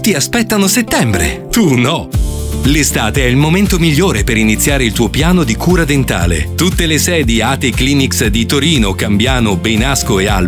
tutti aspettano settembre. Tu no! L'estate è il momento migliore per iniziare il tuo piano di cura dentale. Tutte le sedi ATE Clinics di Torino, Cambiano, Benasco e Alba